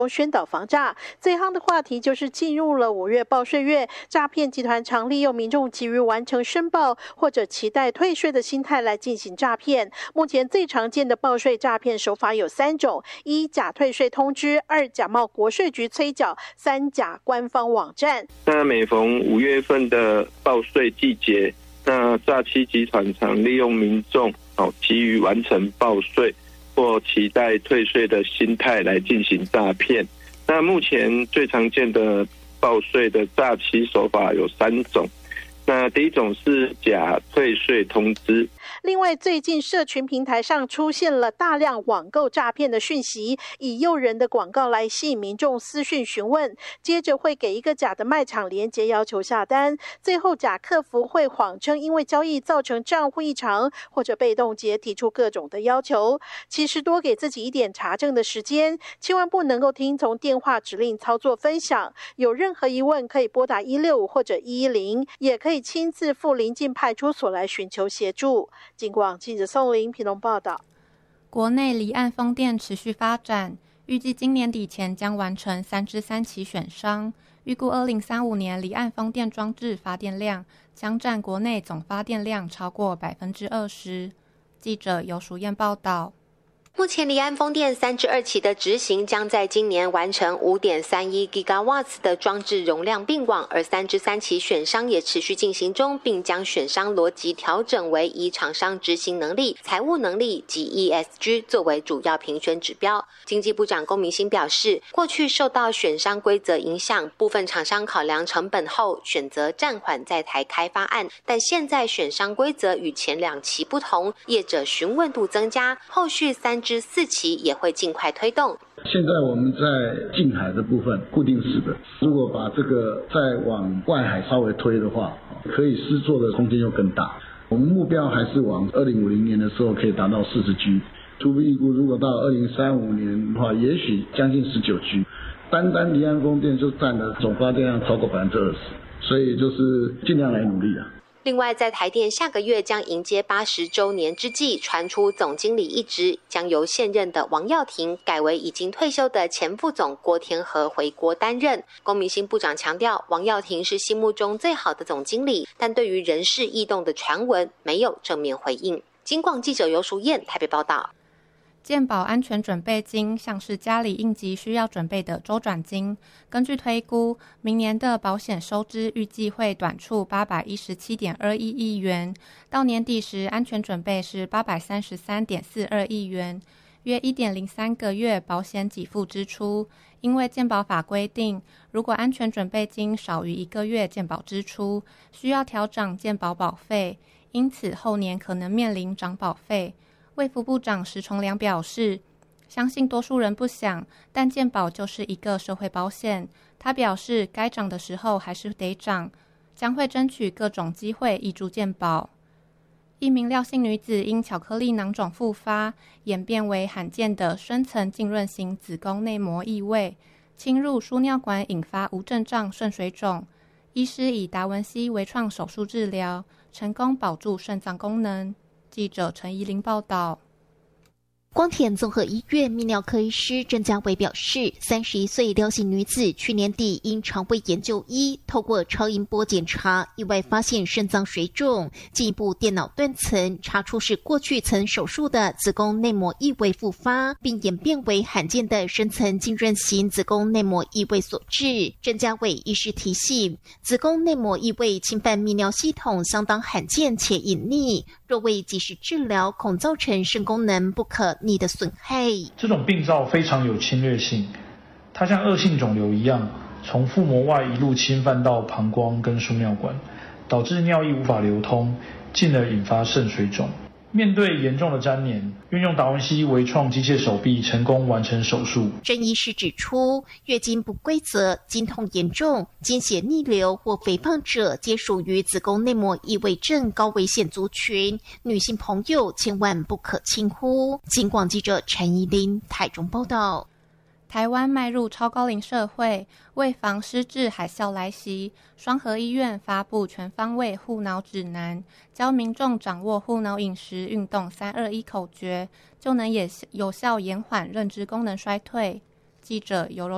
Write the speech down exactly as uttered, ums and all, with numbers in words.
宣导防诈。最夯的话题就是进入了五月报税月，诈骗集团常利用民众急于完成申报或者期待退税的心态来进行诈骗。目前最常见的报税诈骗手法有三种：一、假退税通知；二、假冒国税局催缴；三、假官方网站。 那每逢五月份的报税季节，那诈欺集团常利用民众哦急于完成报税或期待退税的心态来进行诈骗。那目前最常见的报税的诈欺手法有三种。那第一种是假退税通知。 另外，最近社群平台上出现了大量网购诈骗的讯息，以诱人的广告来吸引民众私讯询问，接着会给一个假的卖场连结要求下单，最后假客服会谎称因为交易造成账户异常，或者被冻结提出各种的要求。其实多给自己一点查证的时间，千万不能够听从电话指令操作分享。有任何疑问可以拨打一六五或者一一零，也可以亲自赴邻近派出所来寻求协助。警广记者宋玲屏东报道。 国内离岸风电持续发展，预计今年底前将完成三至三期选商，预估二零三五年离岸风电装置发电量将占国内总发电量超过百分之二十。记者游淑燕报道。 目前离岸风电三至二期的执行将在今年完成 五点三一 gigawatts 的装置容量并网，而三至三期选商也持续进行中，并将选商逻辑调整为以厂商执行能力、财务能力及 E S G 作为主要评选指标。经济部长龚明鑫表示，过去受到选商规则影响，部分厂商考量成本后选择暂缓在台开发案，但现在选商规则与前两期不同，业者询问度增加，后续三至四期也会尽快推动。 现在我们在近海的部分固定式的，如果把这个再往外海稍微推的话，可以施作的空间又更大。我们目标还是往二零五零年的时候可以达到四十 G， 初步预估如果到二零三五年的话，也许将近十九 G， 单单离岸风电就占了总发电量超过百分之二十，所以就是尽量来努力啊。 另外，在台电下个月将迎接八十周年之际，传出总经理一职将由现任的王耀庭改为已经退休的前副总郭天和回国担任。龚明鑫部长强调，王耀庭是心目中最好的总经理，但对于人事异动的传闻没有正面回应。金广记者游淑燕台北报道。 健保安全准备金像是家里应急需要准备的周转金，根据推估，明年的保险收支预计会短促 八百一十七点二一亿元，到年底时安全准备是 八百三十三点四二亿元，约 一点零三个月保险给付支出。因为健保法规定，如果安全准备金少于一个月健保支出，需要调涨健保保费，因此后年可能面临涨保费。卫福部长石崇良表示，相信多数人不想，但健保就是一个社会保险。他表示，该涨的时候还是得涨，将会争取各种机会挹注健保。一名廖姓女子因巧克力囊肿复发，演变为罕见的深层浸润型子宫内膜异位，侵入输尿管，引发无症状肾水肿。医师以达文西微创手术治疗，成功保住肾脏功能。记者陈怡玲报道。 光田综合医院泌尿科医师郑家伟表示，三十一岁廖姓女子去年底因肠胃炎就医，透过超音波检查，意外发现肾脏水肿，进一步电脑断层查出是过去曾手术的子宫内膜异位复发，并演变为罕见的深层浸润型子宫内膜异位所致。郑家伟医师提醒，子宫内膜异位侵犯泌尿系统相当罕见且隐匿，若未及时治疗，恐造成肾功能不可逆的损害。 这种病灶非常有侵略性，它像恶性肿瘤一样，从腹膜外一路侵犯到膀胱跟输尿管，导致尿液无法流通，进而引发肾水肿。面对严重的粘连，运用达文西微创机械手臂成功完成手术。 郑医师指出，月经不规则、经痛严重、经血逆流或肥胖者，皆属于子宫内膜异位症高危险族群，女性朋友千万不可轻忽。警广记者陈怡琳台中报道。 台湾迈入超高龄社会，为防失智海啸来袭，双和医院发布全方位护脑指南，教民众掌握护脑饮食、运动三二一口诀，就能也有效延缓认知功能衰退。记者尤柔